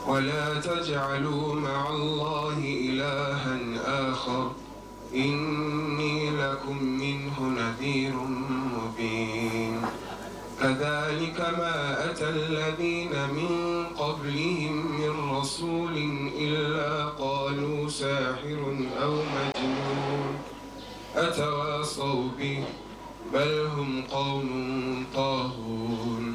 ولا تجعلوا مع الله إلها آخر إني لكم منه نذير مبين كذلك ما أتى الذين من قبلهم من رسول إلا قالوا ساحر أو مجنون أتواصوا به بل هم قوم طاغون.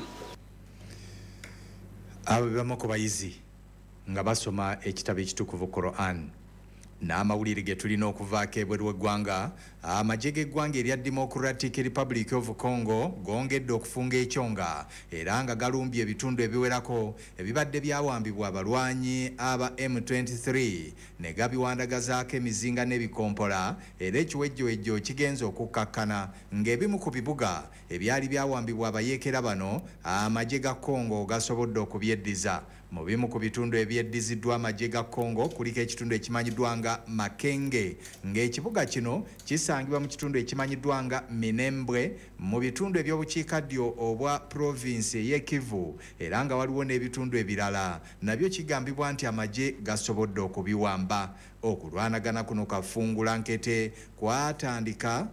abo bebamu ku bayizi nga basoma ekitabo ekitukuvu Quran n'amawulire ge tulina okuvaako ebweru w'eggwanga. Amagye g'eggwanga erya Democratic Republic of Congo gongedde okufunga ekyonga era nga galumbye ebitundu ebiwerako ebibadde byawambibwa abalwanyi aba M23 ne gabiwandagazaako emizinga n'ebikompola era ekiwejjowejjo kigenza okukkakkana ng'ebimu ku bibuga ebyali byawambibwa abayeekera bano amagye ga Congo gasobodde okubyeddiza. Mu bimu ku bitundu ebyeddiziddwa amagye ga Congo kuliko ekitundu ekimanyiddwa nga Makenge ng'ekibuga kino kisangibwa mu kitundu ekimanyiddwa nga Minembwe mu bitundu eby'obukiikaddyo obwa province y'e Kivu era nga waliwo n'ebitundu ebirala nabyo kigambibwa nti amagye gasobodde okubiwamba. Okulwanagana kuno kafungula nkete kwatandika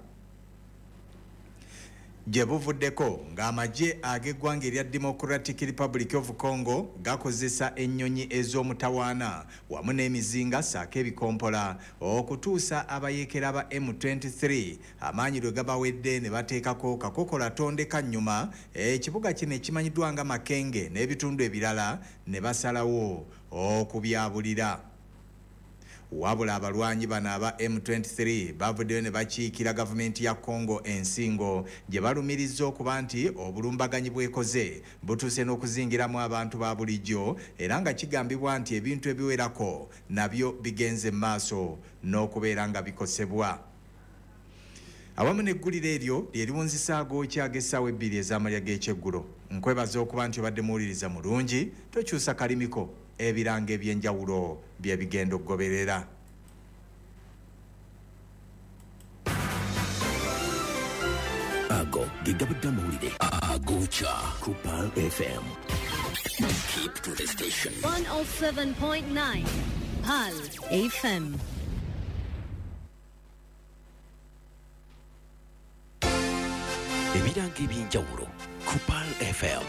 gye buvuddeko ng'amagye ag'eggwanga erya Democratic Republic of Congo gakozesa ennyonyi ez'omutawaana wamu n'emizinga ssaako ebikompola okutuusa abayeekera ba M23 amaanyi lwe gabawedde ne bateekako kakokola tondeka nnyuma ekibuga kino ekimanyiddwa nga Makenge n'ebitundu ebirala ne basalawo okubyabulira. Wabula abalwanyi bano aba M23 bavuddeyo ne bakiikira gavumenti ya Congo ensingo gye balumiriza okuba nti obulumbaganyi bwekoze butuuse n'okuzingiramu abantu ba bulijjo era nga kigambibwa nti ebintu ebiwerako nabyo bigenze maaso n'okubeera nga bikosebwa. Awamu n'egguliro eryo lye liwunzisaago kyag'essaawa 2 ez'amalya g'ekyeggulo. Nkwebaza okuba nti obadde muwuliriza mulungi, tokyusa kalimiko ebiranga ebyenjawulo bye bigenda okugoberera. Ago gigabudde amawulire agocha ku Pearl FM. Keep to the station. 107.9 Pearl FM. Ebiranga ebyenjawulo ku Pearl FM.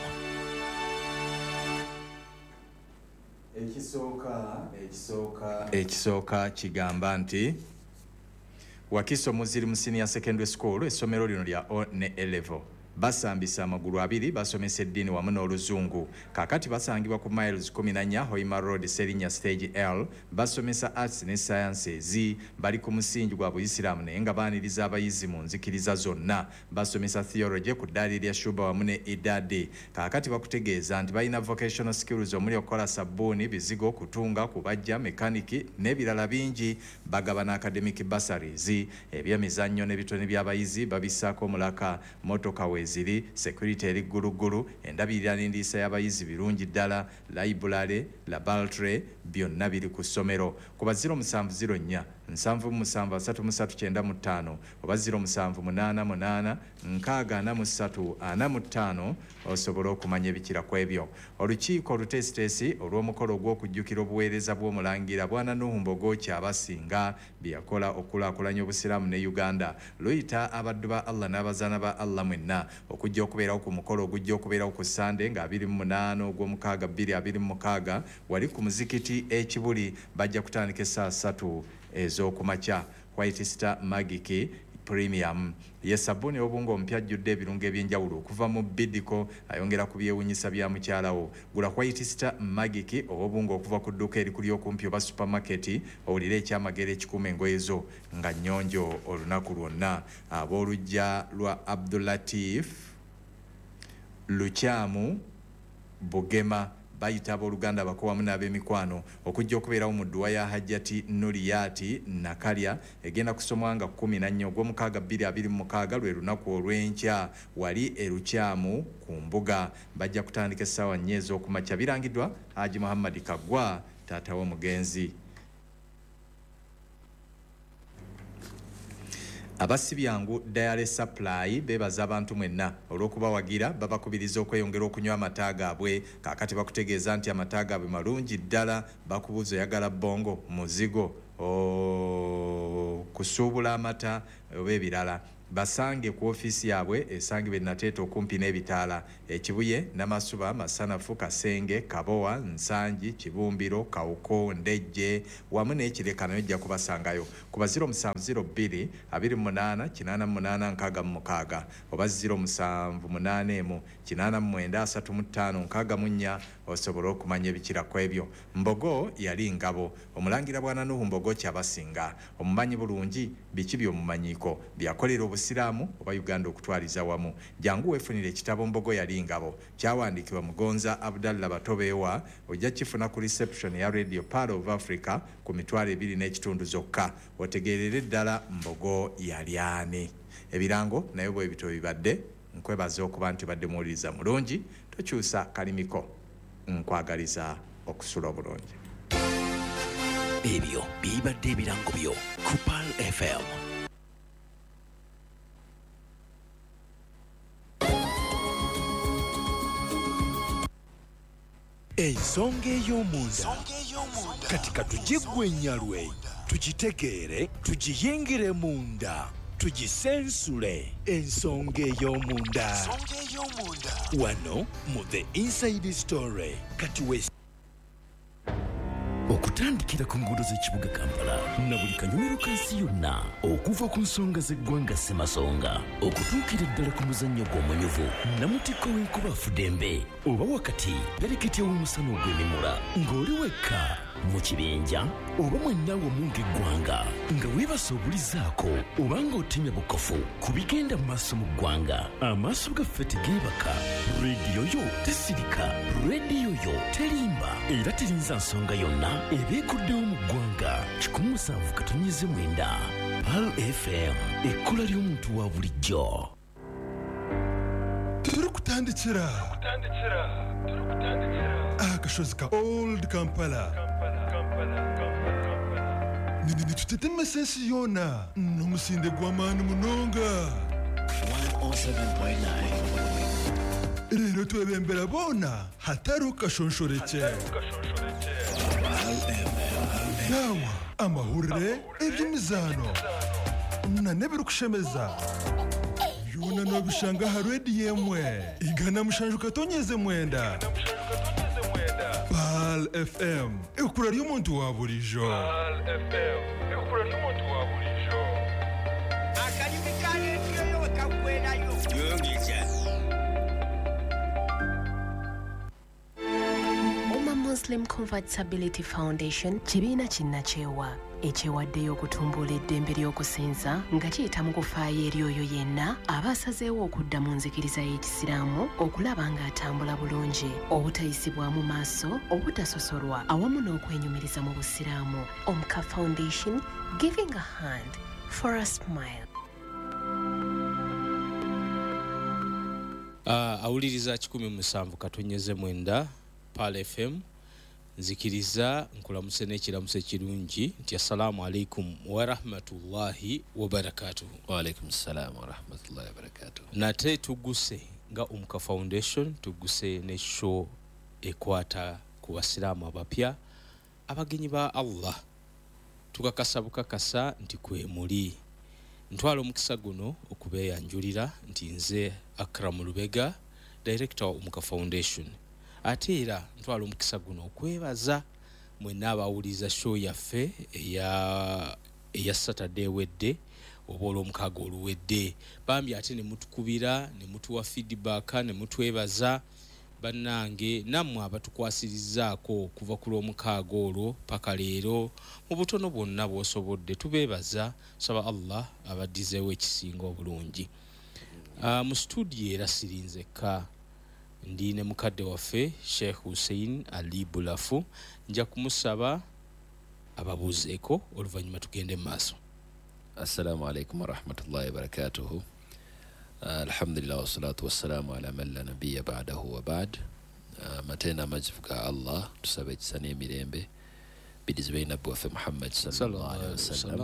Ekisooka kigamba nti Wakiso Muziri mu Senior Secondary School essomero lino lya O ne A-level basambisa amagulu 2 basomesa eddiini wamu n'oluzungu. Kakati basangibwa ku miles 14 Hoima Road Serinya Stage L basomesa arts ne sciences bali ku musingi gwa Buyisiraamu naye nga baaniriza abayizi mu nzikiriza zonna. Basomesa theology ku ddaali lya Shuba wamu ne Idadi. Kakati bakutegeeza nti balina vocational skills omuli okukola sabbuuni, bizigo, kutunga, kubajja, mekaniki n'ebirala bingi. Bagabana academic bursaries, ebyemizannyo n'ebitone by'abayizi babissaako omulaka, motoka weziri, security eri ggulugulu, endabirira n'endiisa y'abayizi birungi ddala, library, laboratory byonna biri ku ssomero. Kuba 0704 77339 oba 0788 64345 osobola okumanya ebikira ku ebyo. Olukiiko olutesitesi olw'omukolo gw'okujjukira obuweereza bw'omulangira Bwana Nuhu Mbogo Kyabasinga bye yakola okulaakulanya obusiraamu ne Uganda luyita abaddu ba Allah n'abazaana ba Allah mwenna okujja okubeerawo ku mukolo ogujja okubeerawo ku Sande nga 28 ogw'omukaaga 2026 wali ku muzikiti ekibuli bajja kutandika essaawa 3 ez'okumakya. White Star Magic Premium ye sabuni obungo mpya ajjudde ebirungo ebyenjawulo okuva mu Bidiko ayongera ku byewunyisa bya mukyalawo. Gula White Star Magic obungo okuva ku dduuka erikuli okumpi oba supermarket owulire ekyamagero ekikuuma engoye zo nga nnyonjo olunaku lwonna. Ab'olujja lwa Abdulatif Lukyamu Bugema bayita abooluganda abakowamu n'ab'emikwano okujja okubeerawo mu dduwa ya Hajjati Nuriyati Nakalya egenda kusomwa nga 14 ogw'omukaaga 2026 lwe lunaku olw'enkya wali Erukyamu ku mbuga. Bajja kutandika essaawa 4 ez'okumakya. Birangiddwa Haji Muhammad Kagwa taata w'omugenzi. Abasibyangu Dairy Supply bebaza abantu mwenna olw'okubawagira babakubiriza okweyongera okunywa amata gaabwe. Kaakati bakutegeeza nti amata gaabwe malungi ddala. Bakubuuza oyagala bbongo, muzigo, kusuubula amata oba ebirala, basange ku ofiisi yaabwe esangibwa e Nateete okumpi n'ebitaala. Ekibuye, Namasuba, Masanafu, Kasenge, Kabowa, Nsangi, Kibumbiro, Kawuko, Ndejje wamu n'Ekireka ojja kubasangayo ku 0702 28 88 66 oba 0781 89 35 64 osobola okumanya ebikira ku ebyo. Mbogo yali ngabo, Omulangira Bwana Nuhu Mbogo Kyabasinga, omumanyi bulungi biki by'omumanyiiko byakolera obusiraamu oba Uganda okutwaliza wamu. Jangu weefunire ekitabo Mbogo yali ngabo, kyawandiikibwa Mugonza Abdallah Batobeewa, ojja kifuna ku reception ya Radio Pearl of Africa ku mitwalo 2.5 zokka. Otegeerere ddala Mbogo yali ani. Ebirango naye bwe bito bibadde, nkwebaza okuba nti badde muwuliriza mulungi, tokyusa kalimiko, nkwagaliza okusula obulungi. Ebyo bibadde ebirango byo ku Pearl FM. Ensonga ey'omunda kati katugigwennyalwe, tugitegeere, tugiyingire munda, tugisensule. Ensonga ey'omunda wano mu The Inside Story. Kati okutandikira ku nguudo z'ekibuga Kampala na buli kanyumiro kansi yonna, okuva ku nsonga z'eggwanga Ssemasonga okutuukira ddala ku muzannyo gw'omunyuvu Namutikko w'enkuba Afudembe, oba wakati pereketya w'omusana ogw'emimula ng'oli wekka mu kibinja oba mwenna wamu ng'eggwanga nga weebasa obulizaako oba ng'otemya bukofu ku bigenda mu maaso mu ggwanga. Amaaso gaffe tegeebaka, rediyo yo tesirika, rediyo yo terimba era terinza nsonga yonna ebeekuddewo mu ggwanga. 107.9 Pearl FM, ekkola ly'omuntu wa bulijjo. turikutandikira akashozi ka Old Kampala nitutetemesa ensi yona n'omusinde gw'amaani munonga. 107.9 Leero twebembera boona hatari okashonshoreke. Dawa amahurire eby'emizaano na n'ebirikushemeza byona nobishanga ha rediyo emwe igana mushanju katonyeze mwenda. Pearl FM, ekura ly'omuntu wa bulijjo. Muslim Convertibility Foundation kibiina kinnakyewa ekyewaddeyo okutumbula eddembe ly'okusinza nga kiyita mu kufaayo eri oyo yenna aba asazeewo okudda mu nzikiriza y'ekisiraamu okulaba ng'atambula bulungi, obutayisibwamu maaso, obutasosolwa awamu n'okwenyumiriza mu busiraamu. Omka Foundation, giving a hand for a smile. Awuliriza 107.9 Pearl FM. Nzikiriza nkulamuse n'ekiramuso ekirungi nti assalamu alaikum wa rahmatullahi wa barakatuh. Wa alaikum assalam wa rahmatullahi wa barakatuh. Nate tuguse nga Omka Foundation tuguse ne show ekwata ku basiraamu abapya abagenyi ba Allah. Tukakasa bukakasa nti kwe muli ntwala omukisa guno okubeeyanjulira nti nze Akram Lubega, director wa Omka Foundation. Ate era ntwala omukisa guno okwebaza mwenna abawuliza show yaffe eya Saturday wedde oba olw'omukaaga oluwedde. Bambi ate ne mutukubira ne mutuwa feedback ne mutwebaza bannange nammwe abatukwasirizaako okuva ku lw'omukaaga olwo paka leero mu butono bwonna bw'osobodde. Tubeebaza, saba Allah abaddizeewo ekisinga obulungi. Mu studio era sirinzekka, ndi ne mukadde waffe Sheikh Hussein Ali Bulafu. Nja kumusaba ababuuzeeko oluvannyuma tugende mu maaso. Assalamu alaikum wa rahmatullahi wa barakatuhu. Alhamdulillah wa salatu wa salamu ala man la nabiyya ba'dahu wa ba'd. Matena majivuga Allah tusabe ekisa n'emirembe bidizibe nabbi waffe Muhammad sallallahu alaihi wasallam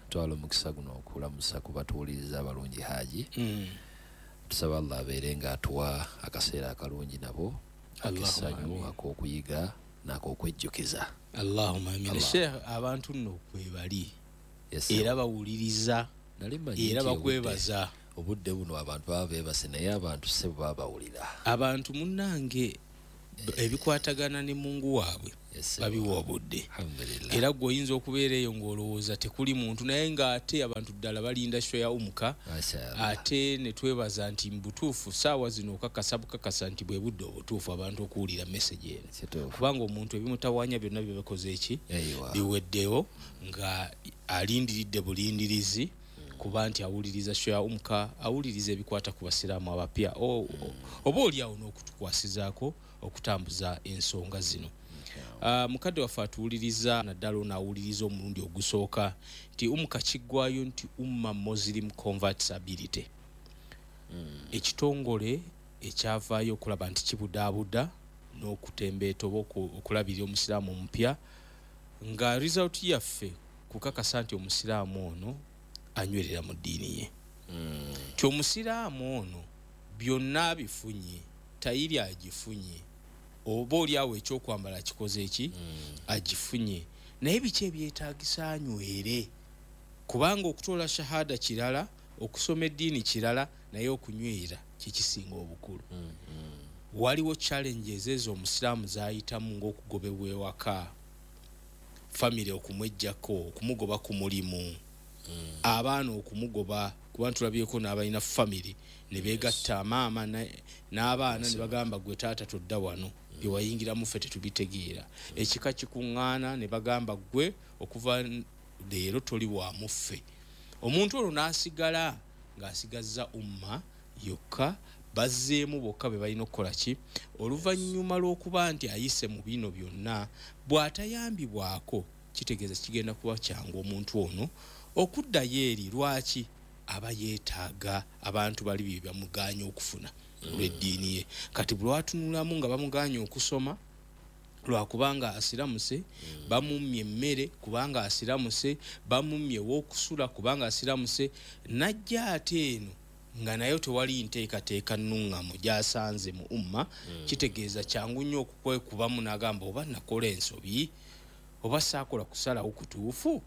twala omukisa guno okulamusa kubatuuliriza abalungi haji tusaba Allah abeere nga atuwa akaseera akalungi nabo ak'essanyu ak'okuyiga n'ak'okwejjukiza. Allahumma amin. Sheikh, abantu nno kwebali era bawuliriza era bakwebaza. Obudde buno abantu baba beebase naye abantu sebo baba bawulira. Abantu munnange ebikwatagana ne Mungu waabwe babiwa obudde. Era gwe oyinza okubeera eyo ng'olowooza tekuli muntu naye ng'ate abantu ddala balinda sho ya umuka. Ate ne twebaza nti mbutuufu saawa zino okakasa bukakasa nti bwe budde obutuufu abantu okuwulira message eno. Kubanga omuntu ebimutawanya byonna bye bakoze eki biweddewo nga alindiridde bulindirizi kuba nti awuliriza sho ya umuka, awuliriza ebikwata ku basiraamu abapya oba oliawo n'okutukwasizaako okutambuza ensonga zino. Mukadde waffe atuwuliriza naddala onaawuliriza omulundi ogusooka nti umuka kiggwayo nti Umma Muslim Convertibility. Ekitongole ekyavaayo okulaba nti kibudaabuda n'okutembeeta oba okulabirira omusiraamu omupya nga result yaffe kukakasa nti omusiraamu ono anywerera mu ddiini ye. Ti omusiraamu ono byonna bifunye, tayiri agifunye, oba oliawo ekyokwambala kikoze eki agifunye, naye biki ebyetaagisa anywere? Kubanga okutoola shahada kirala, okusoma eddiini kirala, naye okunywera kikisinga obukulu. Waliwo challenges ezo omusiraamu zayitamu ng'okugobebwa ewaka, family okumwejjako, okumugoba ku mulimu, abaana okumugoba kuba tulabyeko n'abalina family ne beegatta maama n'abaana ne bagamba gwe taata todda wano byewayingiramu ffe tetubitegeera. Ekika kikuŋŋaana ne bagamba gwe okuva leero toli wamu ffe. Omuntu olwo n'asigala ng'asigazza umma yokka, bazzeemu bokka be balina okukola ki. Oluvannyuma lw'okuba nti ayise mu bino byonna, bw'atayambibwako kitegeeza kigenda kuba kyangu omuntu ono okuddayo eri. Lwaki? Aba yeetaaga abantu bali bye bamuganya okufuna olw'eddiini ye. Kati bwe watunulamu nga bamuganya okusoma lwakubanga asiramuse, bamumye emmere kubanga asiramuse, bamumye w'okusula kubanga asiramuse, najja ate eno nga nayo tewali nteekateeka nnuŋŋamu gy'asanze mu umma. Kitegeeza kyangu nnyo okukwekubamu n'agamba oba nakola ensobi oba saakola kusalawo kutuufu.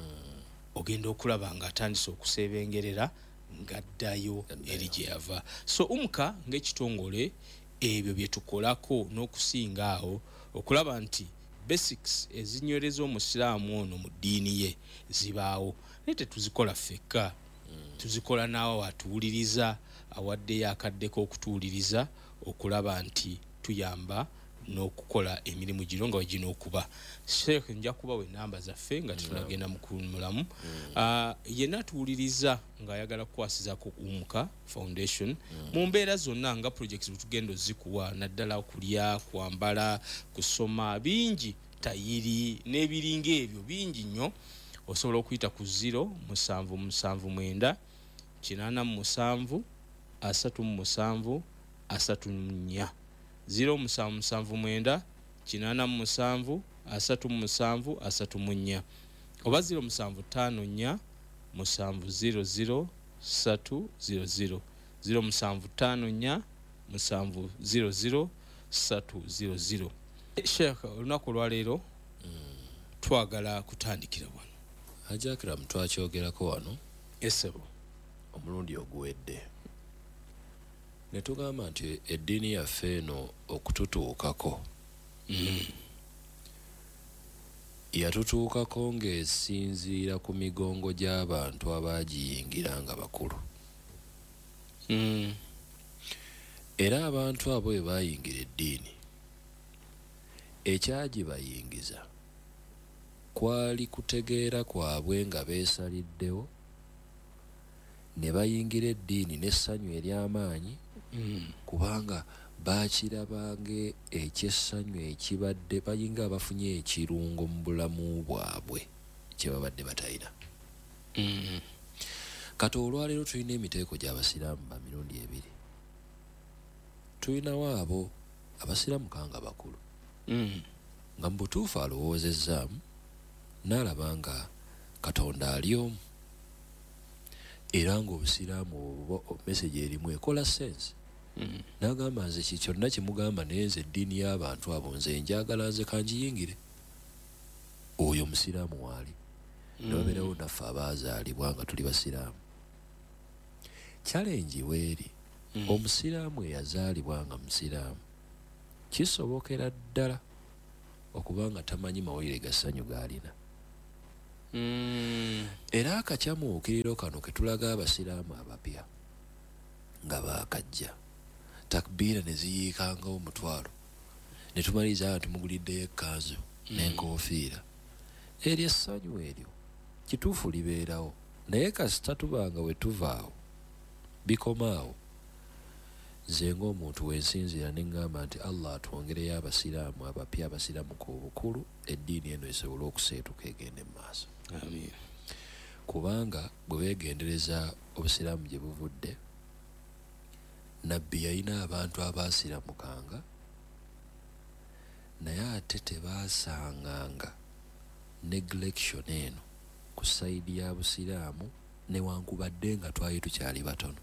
Ogenda okulaba nga atandise okusebengerera ng'addayo eri gye yava. So umuka ng'ekitongole ebyo bye tukolako n'okusinga awo okulaba nti basics ezinywereza omusiraamu ono mu ddiini ye zibaawo, naye tetuzikola ffekka, tuzikola n'awo atuwuliriza awaddeyo akaddeko okutuwuliriza okulaba nti tuyamba n'okukola emirimu gino nga wegina okuba. Sheikh, nja kubawa enamba zaffe nga tunagenda mu kumulamu. Yenna atuwuliriza ng'ayagala kukwasizako Umuka Foundation mu mbeera zonna nga projects bwetugenda ozikuwa, naddala okulya, kwambala, kusoma, bingi, tayiri n'ebiringa ebyo bingi nnyo. Osobola okuyita ku 0779 87 37 34 0779 87 37 34 oba 0754 700 300 0754 700 300. Sheikh, olunaku olwaleero twagala kutandikira wano. Ajakira mutwakyogerako wano esebo omulundi oguwedde ne tugamba nti eddiini yaffe eno okututuukako yatutuukako ng'esinziira ku migongo gy'abantu abaagiyingira nga bakulu. Era abantu abo bwe baayingira eddiini ekyagibayingiza kwali kutegeera kwabwe nga beesaliddewo ne bayingira eddiini n'essanyu ery'amaanyi kubanga baakirabange ekyessanyu ekibadde bayinga abafunye ekirungo mu bulamu bwabwe kye babadde batayina. Kati olwaleero tulina emiteeko gy'abasiraamu ba mirundi ebiri. Tulinawo abo abasiraamu kanga bakulu nga mu butuufu alowoozezzaamu n'alaba nga Katonda ali omu era ng'obusiraamu message erimu ekola sense. N'agamba nze kyonna kimugamba naye nze eddiini y'abantu abo nze njagala nze kangiyingire. Oyo musiraamu waali. Ne babeerawo naffe abaazaalibwa nga tuli basiraamu. Challenge weeri omusiraamu eyazaalibwa nga musiraamu kisobokera ddala okuba nga tamanyi mawulire ga ssanyu g'alina. Era akakyamuukiriro kano ke tulaga abasiraamu abapya nga baakajja takbiira ne ziyiikangawo omutwalo ne tumaliriza nga tumuguliddeyo ekkanzu n'enkoofiira. Eryo essanyu eryo kituufu libeerawo naye kasita tubanga we tuvaawo bikomaawo. Nze ng'omuntu wensinzira ne ŋŋamba nti Allah atwongereyo abasiraamu abapya abasiramuka obukulu eddiini eno esobole okuseetuka egende mu maaso. Amin. Kubanga bwe weegendereza obusiraamu gye buvudde, nabbi yalina abantu abaasiramukanga naye ate tebaasanganga neglection eno ku sayidi ya busiraamu newankubadde nga twali tukyali batono.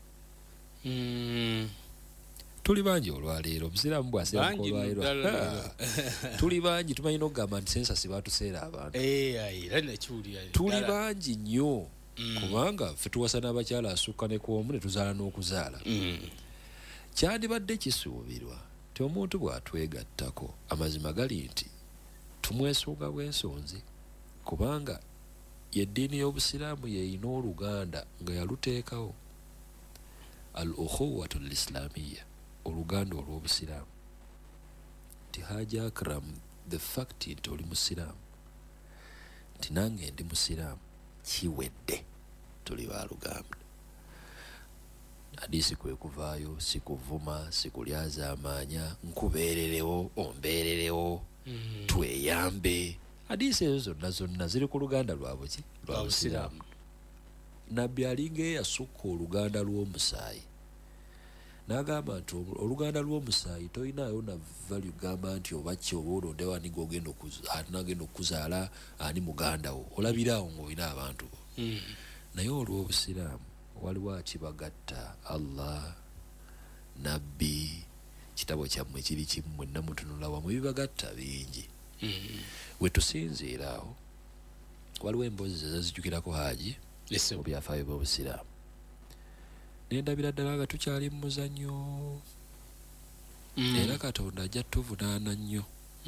Tuli bangi olwaleero obusiraamu bwasiramuka olwaleero tuli bangi tumanyi n'okugamba nti sensasi baatuseera abantu. Tuli bangi nnyo kubanga ffe tuwasa n'abakyala asukka ne ku omu ne tuzaala n'okuzaala. Kyandibadde kisuubirwa ti omuntu bw'atwegattako amazima gali nti tumwesunga bwensonzi kubanga yeddiini y'obusiraamu yeyina oluganda nga yaluteekawo al ukhuwatu al islamiya, oluganda olw'obusiraamu. Nti Haji Akram, the fact nti oli musiraamu nti nange ndi musiraamu kiwedde, tuli baluganda. Hadisi kwe kuvaayo sikuvuma sikulyaza amaanya nkubeererewo ombeererewo tweyambe. Hadisi ezo zonna ziri ku luganda lwabwe ki lwa busiraamu. Nabbi alinga eyasukka oluganda lw'omusaayi n'agamba nti oluganda lw'omusaayi toyinayo na value gamba nti oba ki oba olonde wani gogenda okuzaala ani muganda wo olabiraawo ng'olina abantu bo. Naye olw'obusiraamu waliwo akibagatta Allah, nabbi, kitabo kyammwe kiri kimu mwenna mutunula wamu bibagatta bingi. We tusinziira awo waliwo emboozi ezazijjukirako Haji mu byafaayo by'obusiraamu. Nendabira ddala nga tukyali mu muzannyo era Katonda ajja tuvunaana nnyo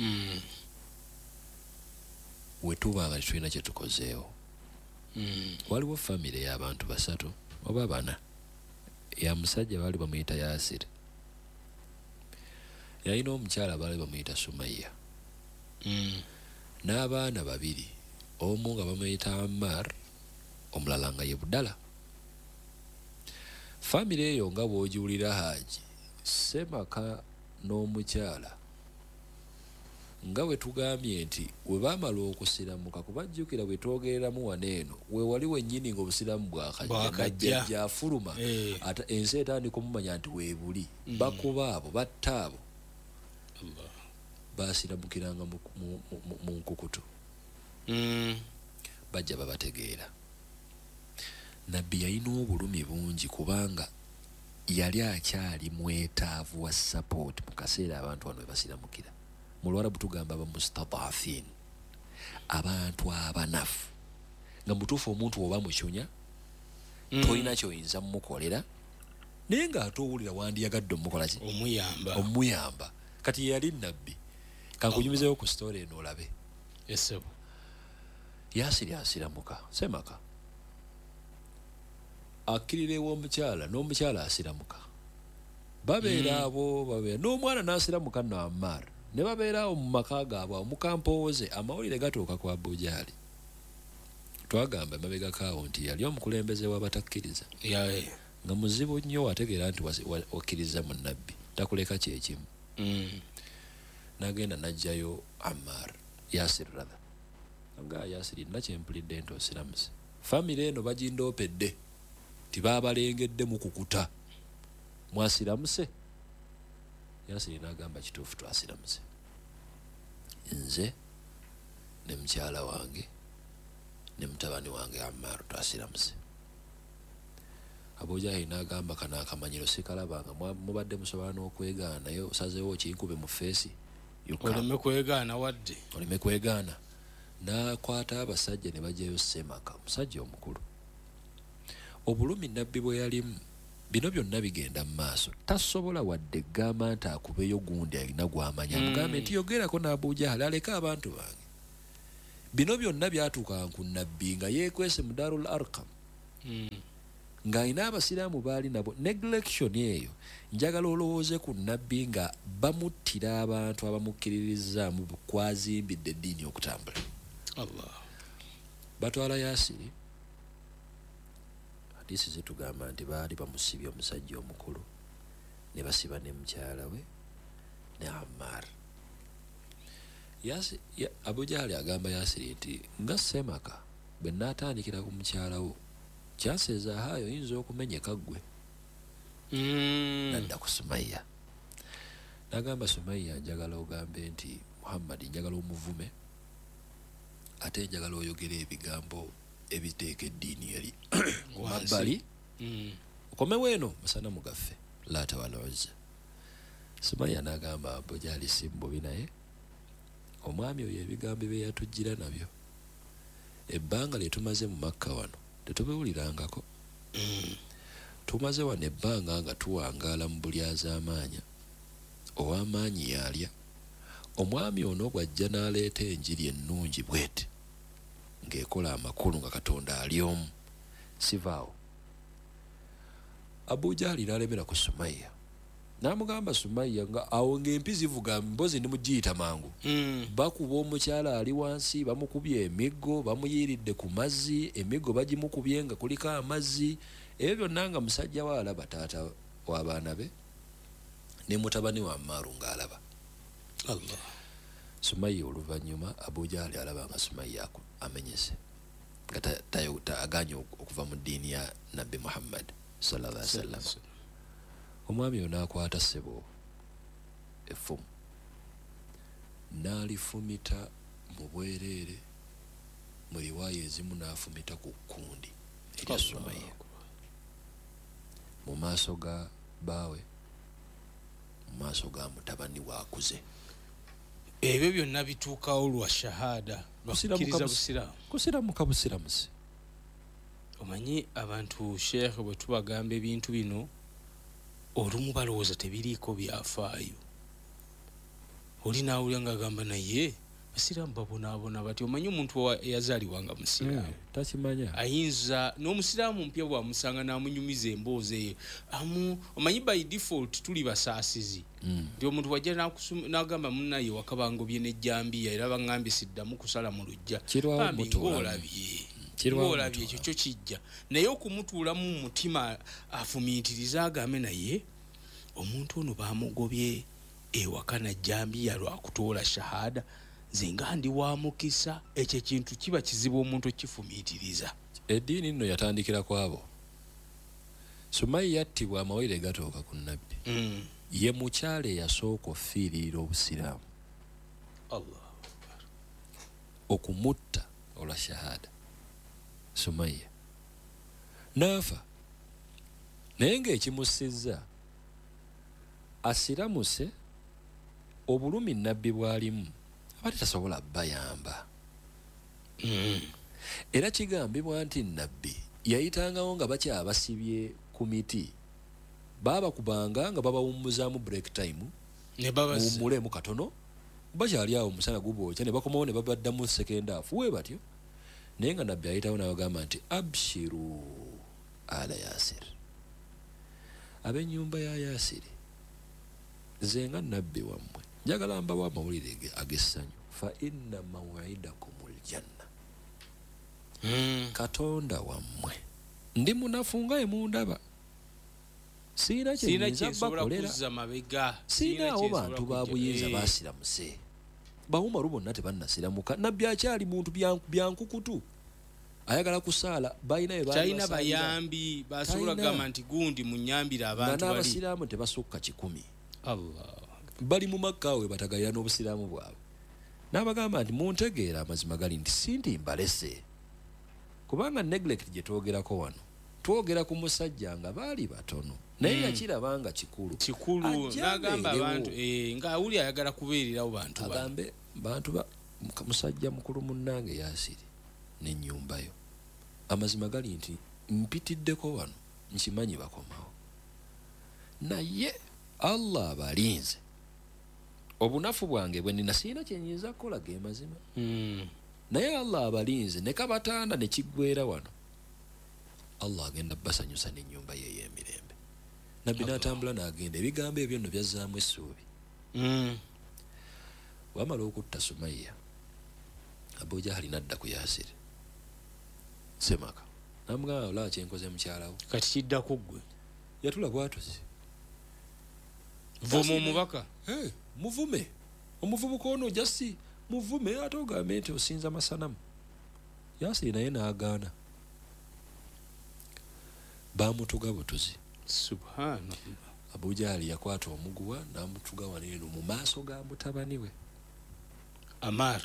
we tuba nga tetulina kye tukozeewo. Waliwo famire y'abantu 3 oba 4 ya musajja baali bamuyita Yasir, yalina omukyala baali bamuyita Sumaya n'abaana 2, omu nga bamuyita Ammar omulala nga ye Budala. Famire eyo nga bw'ogiwulira Haji Semaka n'omukyala nga bwe tugambye nti we baamala okusiramuka kubajjukira bwe twogereramu waneeno we wali wennyini ng'obusiramu bwakajja gyafuluma ate ensi etandika omumanya nti weebuli bakuba abo batta abo baasiramukiranga mu nkukutu bajja babategeera. Nabbi yalina obulumi bungi kubanga yali akyali mwetaavu wa support mu kaseera abantu bano we basiramukira. Mu Luwarabu tugamba abamustadafin, abantu abanafu. Nga mutuufu omuntu oba mukyunya tolina kyoyinza mumukolera naye ng'ate owulira wandiyagadde omukola ki omuyamba. Kati yali nabbi. Kankunyumizeewo ku story eno olabe. Yasiri asiramuka Semaka akkirira ew'omukyala n'omukyala asiramuka babeera abo babeera n'omwana n'asiramuka no Ammar ne babeera awo mu maka gaabwe omukampooze amawulire gatuuka ku Abujaali. Twagamba emabegako awo nti yali omukulembeze w'abatakkiriza nga muzibu nnyo wategeera nti wakkiriza mu nabbi takuleka kyekimu. N'agenda n'ajjayo Ammar Yasir rather nga Yasiri nakyempulidde nti osiramuse. Famire eno bagindoopedde tibaabalengedde mukukuta mwasiramuse. Yasiri n'agamba kituufu twasiramuse, nze ne mukyala wange ne mutabani wange Ammar twasiramuse. Abujahili n'agamba kana akamanyiro sikalabanga mubadde musobola n'okwegaana naye osazeewo kinkube mu feesi oleme kwegaana wadde oleme kwegaana n'akwata abasajja ne bajjayo Semaka omusajja omukulu obulumi nabbi bwe yalimu bino byonna bigenda mu maaso tasobola wadde gamba nti akubeyo gundi alina gwamanya mugambe nti yogerako n'Abujahili aleke abantu bange bino byonna byatuukanga ku nabbi nga yeekwese mu Darul Arqam ng'alina abasiraamu baali nabo neglection eyo njagala olowooze ku nabbi nga bamuttira abantu abamukkiririzaamu kwazimbidde eddiini okutambula Allah batwala Yasiri hadisi zitugamba nti baali bamusibye omusajja omukulu ne basiba ne mukyala we ne Ammar Abujahili agamba Yasiri nti nga Semaka bwe naatandikira ku mukyala wo kyaseeza hayo yinza okumenyeka ggwe nadda ku Sumaya n'agamba Sumaya njagala ogambe nti Muhammad njagala omuvume ate njagala oyogere ebigambo ebiteeka eddiini yali mabbali okomewo eno musana mugaffe Laata wal Uzza. Sumaya n'agamba Abujahili si mubi naye omwami oyo ebigambo bye yatujjira nabyo ebbanga lye tumaze mu Makka wano tetubiwulirangako tumaze wano ebbanga nga tuwangaala mu buli az'amaanya ow'amaanyi yalya omwami ono gwajja n'aleeta enjiri ennungi bwete ng'ekola amakulu nga Katonda ali omu sivaawo. Abujahili n'alemera ku Sumaya n'amugamba Sumaya nga awo ng'empi zivuga mbozi ndimugiyita mangu bakuba omukyala ali wansi bamukubye emiggo bamuyiiridde ku mazzi emiggo bagimukubye nga kuliko amazzi ebyo byonna nga musajja we alaba taata w'abaana be ne mutabani wa Ammaaru ng'alaba Allah. Sumaya oluvannyuma Abujahili alaba nga Sumaya amenyese nga aganye okuva mu ddiini ya Nabbi Muhammad sallallahu alaihi wasallam. Omwami ono n'akwata ssebo effumu n'alifumita mu bwereere mu riwaaya ezimu n'afumita ku kkundi erya Sumaya mu maaso ga baawe mu maaso ga mutabani waakuze. ebyo byonna bituukawo lwa shahada lwakkiriza busiraamu kusiramuka busiramusi. omanyi abantu sheekh bwe tubagamba ebintu bino olumu balowooza tebiriiko byafaayo oli naawulira ng'agamba naye basiraamu babonaabona bati omanyi omuntu eyazaalibwanga musiraamu takimanya ayinza n'omusiraamu mpya bwamusanga n'amunyumiza emboozi eyo omanyi by default tuli basaasizi nti omuntu wajja n'agamba munnaye wakabangobye n'ejjambiya era baŋŋambye siddamu kusala mu lujja ng'olabye ekyo kyo kijja naye okumutuulamu mu mutima afumiitiriza agambe naye omuntu ono baamugobye ewaka najjambiya lwakutoola shahada nze nga ndi wa mukisa ekyo ekintu kiba kizibu omuntu okifumiitiriza. Eddiini nno yatandikira ku abo. Sumaya yattibwa amawulire gatuuka ku nabbi ye mukyala eyasooka ofiiririra obusiraamu Allahu okumutta olwa shahada. Sumaya naafa naye ng'ekimusizza asiramuse obulumi nabbi bwalimu abali tasobola bayamba era kigambibwa nti nabbi yayitangawo nga bakyabasibye ku miti baabakubanga nga babawummuzaamu break time ne bawummulemu katono bakyali awo omusana gubookya ne bakomawo ne babaddamu second half we batyo naye nga nabbi ayitawo n'abagamba nti abshiru ala Yasir ab'ennyumba ya Yasiri nze nga nabbi wammwe njagala mbawo amawulire ag'essanyu fa inna maw'idakumul janna Katonda wammwe ndi munafu nga emundaba siina kyenyinza bakolera siinaawo bantu ba buyinza baasiramuse bawumalu bonna tebannasiramuka nabbi akyali muntu byankukutu ayagala kusaala balina bayambi basobola kugamba nti gundi munyambire abantu bali n'abasiraamu tebasukka 100 Allah bali mu Makka we batagalira n'obusiraamu bwabwe n'abagamba nti muntegeera amazima gali nti sinti mbalese kubanga neglect gye twogerako wano twogera ku musajja nga baali batono naye yakirabanga kikulu n'agamba abantu nga awuli ayagala kubeererawo bantu agambe bantu musajja mukulu munnange Yasiri n'ennyumba yo amazima gali nti mpitiddeko wano nkimanyi bakomawo naye Allah abalinze obunafu bwange bwe nina siina kyenyinza kukola ge mazima naye Allah abalinze ne kabatanda ne kiggwera wano Allah agenda basanyusa n'ennyumba ye y'emirembe nabbi n'atambula n'agenda ebigambo ebyo nno byazzaamu essuubi wamala okutta Sumayya Abu Jahali n'adda ku Yasiri semaka namugamba olaba kyenkoze mukyalawo kati kiddako ggwe yatula bwatuzi vuma omubaka muvume omuvubuka ono jasi muvume ate ogambe nti osinza masanamu Yasiri naye n'agaana bamutuga butuzi subhanallah Abu Jahali yakwata omuguwa n'amutuga waneeno mu maaso ga mutabani we Ammar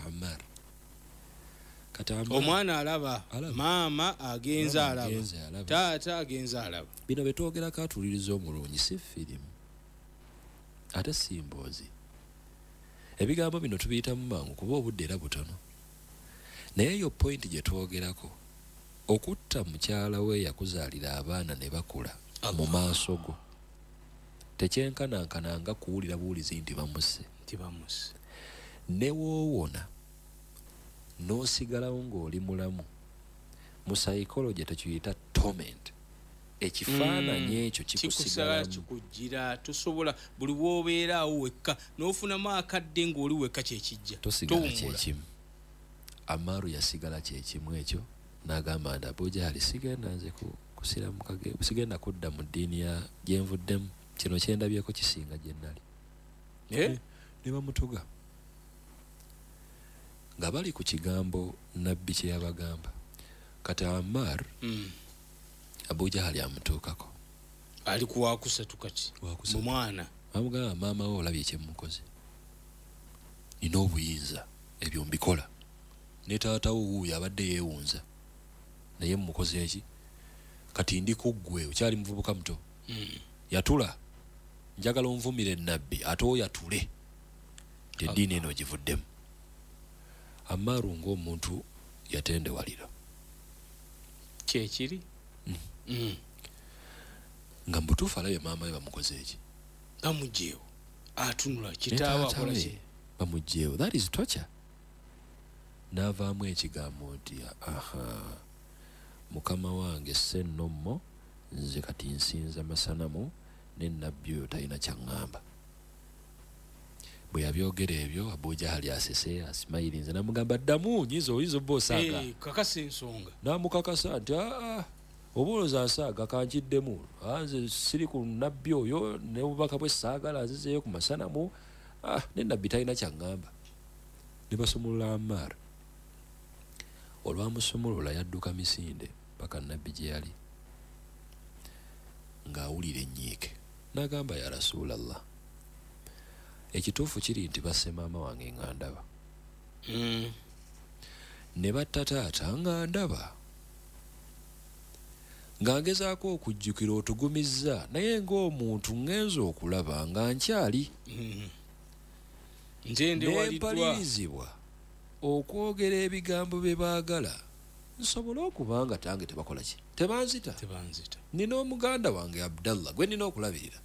omwana alaba maama agenza alaba taata agenza alaba bino betwogerako atuliriza omulungi si firimu ate si mboozi ebigambo bino tubiyitamu mangu kuba obudde era butono naye yo pointi gye twogerako okutta mukyala we yakuzaalira abaana ne bakula mu maaso go tekyenkanankananga kuwulira buwulizi nti bamusse ne woowona n'osigalawo ng'oli mulamu mu psychology tekiyita torment ekifaananyi ekyo kikusigala tosobola buli w'obeeraawo wekka n'ofunamu akadde ng'oli wekka kyekijja tosigala kyekimu Ammaru yasigala kyekimu ekyo n'agamba nti Abu Jahali sigenda nze kusiramuka sigenda kudda mu ddiini gye nvuddemu kino kyendabyeko kisinga gye nnali ne bamutuga nga bali ku kigambo nabbi kye yabagamba kati Ammar Abu Jahali amutuukako ali kuwakusatu kati mu mwana amugamba maama we olabye ekyemukoze nina obuyinza ebyo mbikola ne taata wo wuuyo abadde yeewunza naye mmukoze eki kati ndi kuggwe okyali muvubuka muto yatula njagala onvumire nabbi ate oyatule teddiini eno givuddemu Ammaru ng'omuntu yatendewalira kyekiri nga mbutuufu alabye maama we bamukoze eki bamugyewo atunula kitaawe akola ki bamugyewo that is torture n'avaamu ekigambo nti mukama wange sennommo nze kati nsinza masanamu ne nabbi oyo talina kyaŋŋamba bwe yabyogera ebyo Abu Jahali asese asimayirinze namugamba ddamu nyizo bba osaaga kakasa ensonga namukakasa nti oba olowooza nsaaga kankiddemu nze siri ku nabbi oyo n'obubaka bwe saagala nzizeeyo ku masanamu ne nabbi talina kyaŋŋamba ne basumulula Ammar olwamusumulula yadduka misinde paka nabbi gye yali ng'awulira ennyiike n'agamba ya Rasulallah ekituufu kiri nti basse maama wange nga ndaba ne batta taata nga ndaba nga ngezaako okujjukira otugumizza naye ng'omuntu ngenza okulaba nga nkyali nempalirizibwa okwogera ebigambo bye baagala nsobole okuba nga tange tebakola ki tebanzita nina omuganda wange Abdallah gwe nina okulabirira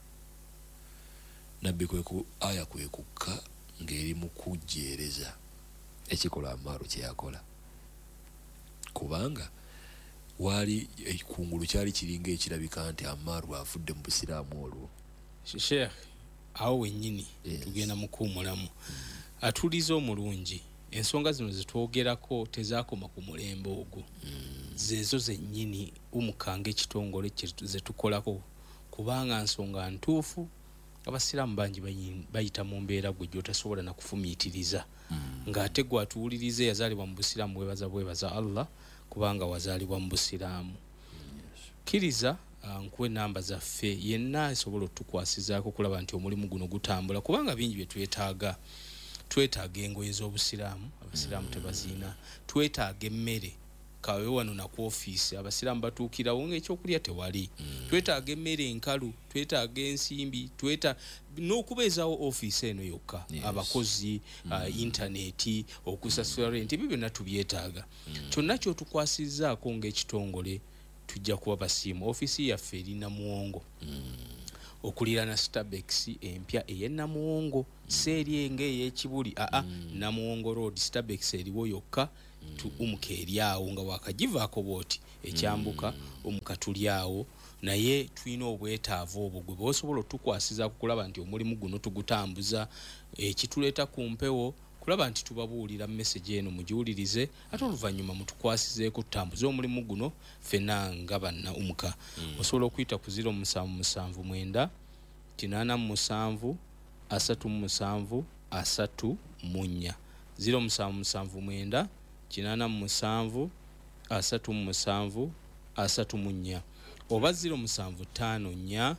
nabbi aya kwekukka ng'eri mu kujjeereza ekikola Ammaru kye yakola kubanga waali ekikungulu kyali kiringa ekirabika nti Ammaru afudde mu busiraamu olwo Sheikh awo wennyini tugenda mukuumulamu atuliza omulungi ensonga zino zetwogerako tezaakoma ku mulembe ogwo zezo zennyini umukanga ekitongole zetukolako kubanga nsonga ntuufu abasiraamu bangi bayita mu mbeera gwe gy'otasobola na kufumiitiriza ng'ate gwe atuwuliriza yazaalibwa mu busiraamu bwebaza Allah kubanga wazaalibwa mu busiraamu kkiriza nkuwe namba zaffe yenna asobola otukwasizaako kulaba nti omulimu guno gutambula kubanga bingi bye twetaaga engoye z'obusiraamu abasiraamu tebaziina twetaaga emmere kawe wano na ku office abasiramu batuukirawo ng'ekyokulya tewali twetaaga emmere enkalu twetaaga ensimbi n'okubeezawo office eno yokka abakozi intaneti okusasula rent ebyo byonna tubyetaaga kyonna kyotukwasizzaako ng'ekitongole tujja kuba basiimu office yaffe eri Namuwongo okulirana Starbex empya ey'Namuwongo seeri ng'ey'Ekibuli Namuwongo road Starbex eriwo yokka umuka eryawo nga wakagivaako bwoti ekyambuka omukatulyawo naye tulina obwetaavu obwo gwe bw'osobola otukwasiza kulaba nti omulimu guno tugutambuza ekituleeta ku mpewo kulaba nti tubabuulira message eno mugiwulirize ate oluvannyuma mutukwasizeeko tutambuze omulimu guno ffenna nga banna umuka osobola okuyita ku 0779 87 37 34 0779 87 37 34 oba 0754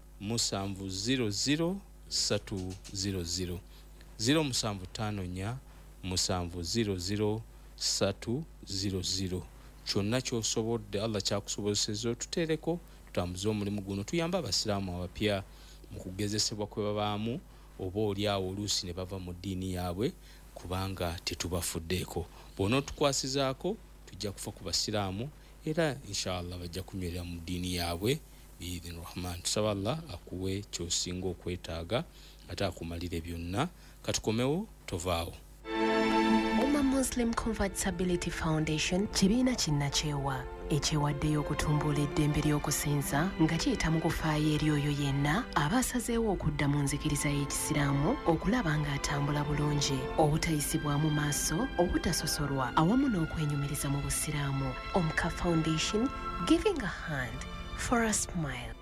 700 300 0754 700 300 kyonna ky'osobodde Allah kyakusobozesezza tuteereko tutambuze omulimu guno tuyamba abasiraamu abapya mu kugezesebwa kwe babaamu oba oliawo oluusi ne bava mu ddiini yaabwe kubanga tetubafuddeeko bw'onootukwasizaako tujja kufa ku basiraamu era inshallah bajja kunywerera mu ddiini yaabwe biidhin rahman tusaba Allah akuwe ky'osinga okwetaaga ate akumalire byonna katukomewo tovaawo. Muslim Convertibility Foundation kibiina kinnakyewa ekyewaddeyo okutumbula eddembe ly'okusinza nga kiyita mu kufaayo eri oyo yenna aba asazeewo okudda mu nzikiriza y'ekisiraamu okulaba ng'atambula bulungi obutayisibwamu maaso obutasosolwa awamu n'okwenyumiriza mu busiraamu. Omuka Foundation, giving a hand for a smile.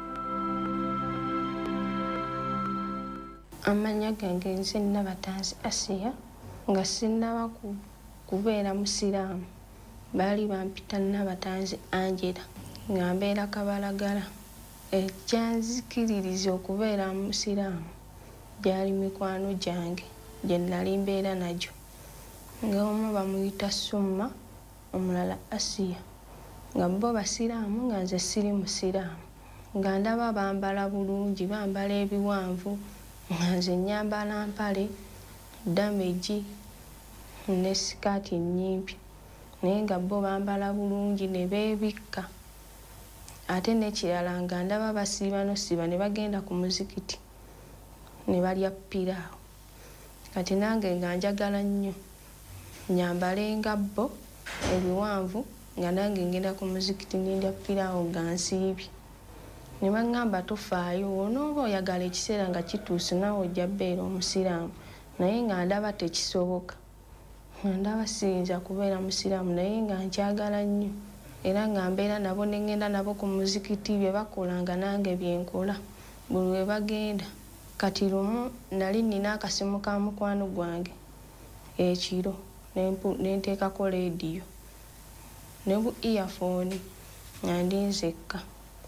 Amanya gange nze Nabatanzi Asiya nga sinnaba kubeera musiraamu baali bampita Nabatanzi Angela nga mbeera Kabalagala. Ekyanzikiririza okubeera musiraamu gyali mikwano gyange gye nali mbeera nagyo nga omu bamuyita Summa omulala Asiya nga bo basiraamu nga nze siri musiraamu nga ndaba bambala bulungi bambala ebiwanvu nga nze nyambala mpale damage ne sikaati nnyimpi naye nga bo bambala bulungi ne beebikka ate n'ekirala nga ndaba basiiba nosiiba ne bagenda ku muzikiti ne balya piraawo kati nange nga njagala nnyo nyambalenga bo ebiwanvu nga nange ngenda ku muzikiti nendya piraawo nga nsiibye ne baŋŋamba tofaayo onooba oyagala ekiseera nga kituuse naawe ojja beera omusiraamu naye nga ndaba tekisoboka nga ndaba siyinza kubeera musiraamu naye nga nkyagala nnyo era nga mbeera nabo ne ŋŋenda nabo ku muzikiti bye bakola nga nange byenkola buli we bagenda. Kati lumu nali nina akasimu ka mukwano gwange ekiro nenteekako leediyo ne bu earphone nga ndi nzekka.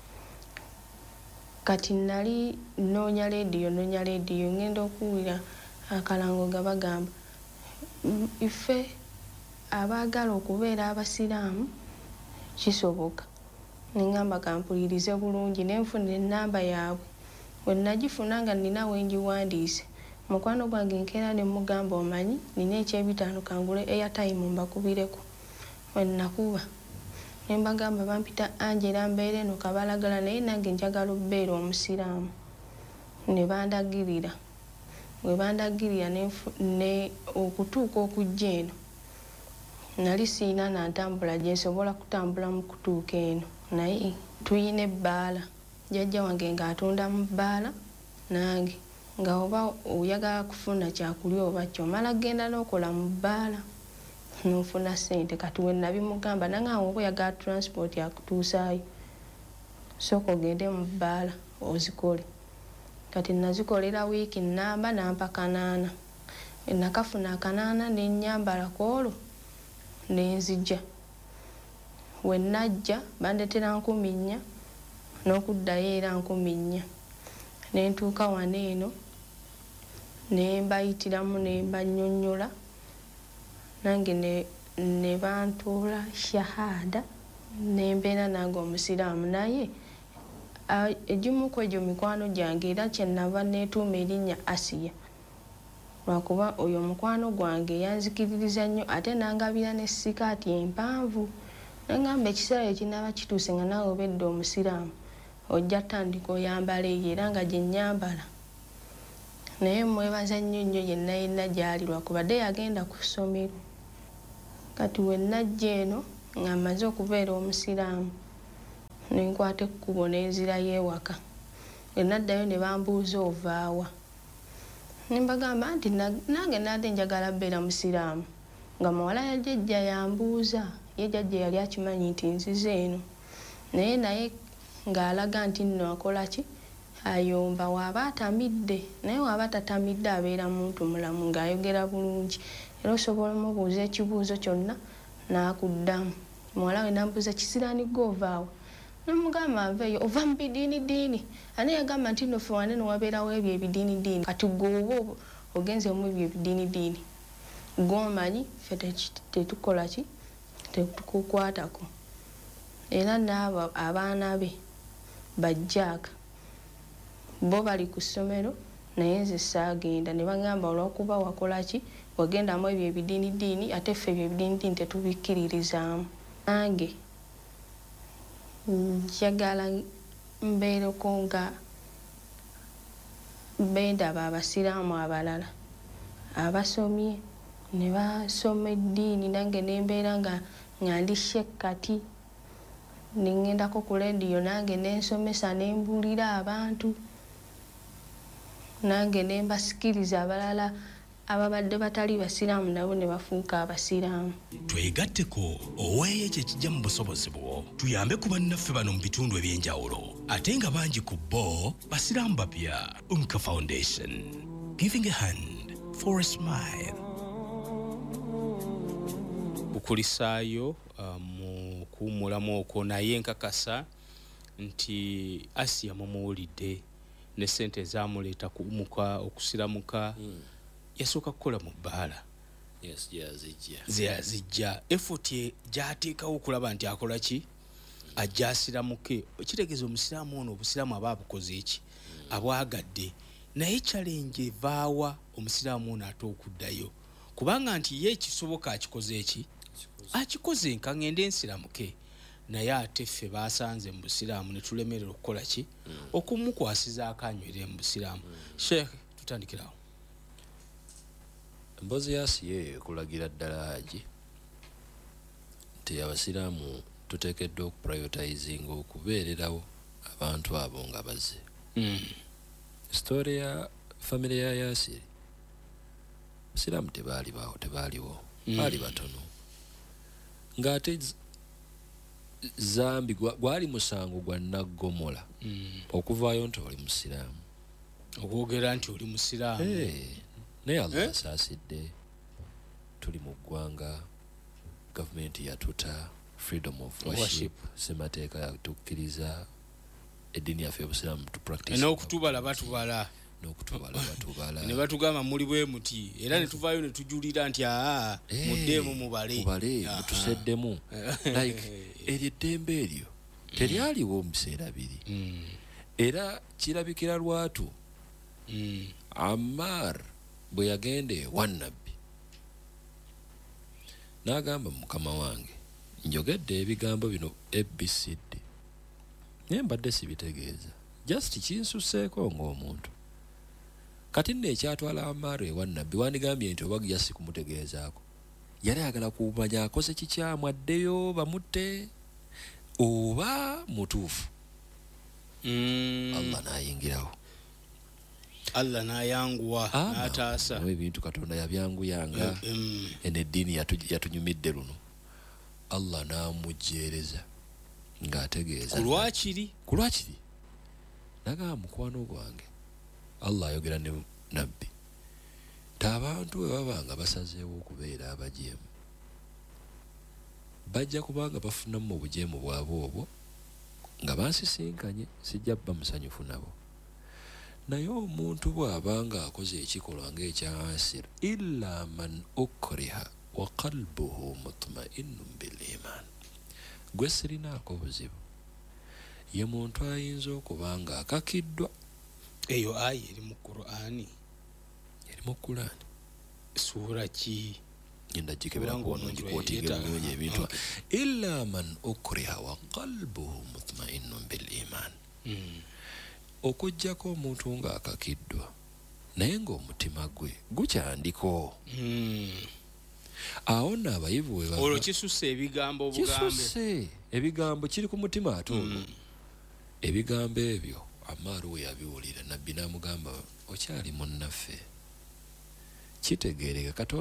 Kati nali noonya leediyo ngenda okuwulira akalango nga bagamba ife abaagala okubeera abasiraamu kisoboka. Neŋŋamba kampulirize bulungi nenfuna ennamba yaabwe bwe nagifuna nga nina wengiwandiise mukwano gwange nkeera ne mugamba omanyi nina ekyebitaano kangule airtime mbakubireko we nakuba ne mbagamba bampita Angela mbeera eno Kabalagala naye nange njagala okubeera omusiraamu ne bandagirira bwe bandagirira ne okutuuka okujja eno nali siina nantambula gye nsobola kutambula mu kutuuka eno naye tuyina ebbaala jjajja wange ng'atunda mu bbaala nange nga oba oyagala kufuna kyakulya oba kyomala genda n'okola mu bbaala n'ofuna ssente. Kati we nabimugamba nange oba oyagala transport yakutuusaayo sooka ogende mu bbaala ozikole. Kati nazikolera wiiki nnamba nampa kanaana nakafuna akanaana ne nnyambala kwolwo ne nzija we najja bandetera 4,000 n'okuddayo era 4,000 ne ntuuka wano eno ne mbayitiramu ne mbannyonnyola nange ne bantuula shahada nembeera nange omusiraamu naye egimu ku egyo mikwano gyange era kyenava neetuuma erinnya Asiya lwakuba oyo mukwano gwange yanzikiririza nnyo ate nangabira ne sikaati empanvu nangamba ekiseera ekinaba kituuse nga naawe obedde omusiraamu ojja tandika oyambala eyo era nga gye nnyambala naye mwebaza nnyo nnyo yenna gy'ali lwakubadde yagenda ku ssomero kati we najja eno nga mmaze okubeera omusiraamu nenkwata ekkubo n'enzirayo ewaka we naddayo ne bambuuza ovaawa nembagamba nti nange nadde njagala beera musiraamu nga muwala ya jjajja yambuuza ye jjajja yali akimanyi nti nzize eno naye ng'alaga nti nno akola ki ayomba waaba atamidde naye waaba tatamidde abeera muntu mulamu ng'ayogera bulungi era osobola mubuuza ekibuuzo kyonna n'akuddamu muwala we nambuuza kisiraanigga ovaawa namugamba nveeyo ova mu bidiinidiini ani yagamba nti nno ffe wanene wabeerawo ebyo ebidiinidiini kati gweoba ogenzemu ebyo ebidiinidiini gw'omanyi ffe tetukola ki tetukukwatako era n'abo abaana be bajjaaka bo bali ku ssomero naye nze saagenda ne bagamba olw'okuba wakola ki wagendamu ebyo ebidiinidiini ate ffe ebyo ebidiinidiini tetubikkiririzaamu nange njagala mbeereko nga bendaba abasiraamu abalala abasomye ne basoma eddiini nange nembeera nga ndi shekkati nengendako ku lediyo nange nensomesa nembuulira abantu nange nembasikiriza abalala ababadde batali basiraamu nabo ne bafuuka abasiraamu. Twegatteko oweeyo ekyo ekijja mu busobozi bwo tuyambe ku bannaffe bano mu bitundu eby'enjawulo ate nga bangi ku bo basiraamu bapya. Umka Foundation, giving a hand for a smile. Bukulisaayo mu kuwummulamu okwo naye nkakasa nti Asiya mumuwulidde ne ssente ezaamuleeta kuwumuka okusiramuka yasooka kukola mu bbaala. Yes, yazijja effort gy'ateekawo okulaba nti akola ki ajja asiramuke. Kitegeeza omusiraamu ono obusiraamu aba abukoze eki abwagadde naye challenge evaawa omusiraamu ono ate okuddayo kubanga nti ye ekisoboka akikoze eki akikoze nka ngende ensiramuke naye ate ffe baasanze mu busiraamu ne tulemerera okukola ki okumukwasiza akanywere mu busiraamu. Sheikh, tutandikirawo. Mbozi yasiye kulagira ddala haji nti abasiraamu tuteekeddwa okuprioritizinga okubeererawo abantu abo nga bazze. Story ya family ya Yasiri abasiraamu tebaaliwo baali batono ng'ate zambi gwali musango gwa naggomola okuvaayo nti oli musiraamu okwogera nti oli musiraamu. Naye Allah asaasidde tuli mu ggwanga gavumenti yatuta freedom of worship semateeka yatukkiriza eddiini yaffe obusiraamu tu practice n'okutubala batubala ne batugamba muli bwe muti era ne tuvaayo ne tujulira nti muddeemu mubale mutuseddemu like eryo eddembe eryo teryaliwo mu biseera biri era kirabikira lwatu Ammar bwe yagenda ewannabbi n'agamba mukama wange njogedde ebigambo bino ABCD naye mbadde sibitegeeza just kinsuseeko ng'omuntu kati nno ekyatwala Ammar ewannabbi wandigambye nti oba just kumutegeezaako yali ayagala kumanya akoze kikyamu addeyo bamutte oba mutuufu. Allah n'ayingirawo Allah n'ayanguwa n'ataasa ebintu Katonda yabyanguyanga eno eddiini yatunyumidde luno. Allah n'amujjeereza ng'ategeeza ku lwakiri nagamba mukwano gwange Allah ayogera ne nabbi nti abantu bwe baba nga basazeewo okubeera abajeemu bajja kubanga bafunamu obujeemu bwabwe obwo nga bansisinkanye sijja bba musanyufu nabo. Naye omuntu bw'abanga akoze ekikolwa ng'ekya Asir illa man ukriha wa qalbuhu mutma'innun bil iman gwe sirinaako buzibu ye muntu ayinza okuba nga akakiddwa eyo ayi eri mu Qur'ani sura ki ngenda jikebera kuonongi kwotinga bulungi ebintu illa man ukriha wa qalbuhu mutma'innun bil iman okujjako omuntu nga akakiddwa naye ng'omutima gwe gukyandiko awo nno abayivu we olwo kisusse ebigambo kisusse ebigambo kiri ku mutima ate olwo ebigambo ebyo amaaru we yabiwulira nabbi n'amugamba okyali munnaffe kitegeereka Katonda